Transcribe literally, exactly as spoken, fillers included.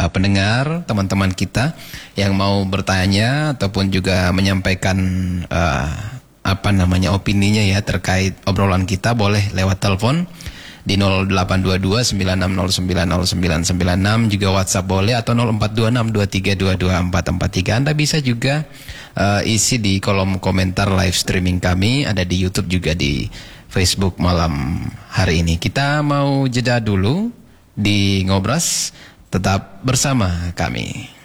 uh, pendengar, teman-teman kita yang mau bertanya ataupun juga menyampaikan uh, apa namanya opininya ya terkait obrolan kita, boleh lewat telepon di nol delapan dua dua sembilan enam nol sembilan nol sembilan sembilan enam, juga WhatsApp boleh, atau nol empat dua enam dua tiga dua dua empat empat tiga. Anda bisa juga uh, isi di kolom komentar live streaming kami, ada di YouTube juga di Facebook malam hari ini. Kita mau jeda dulu di Ngobras, tetap bersama kami.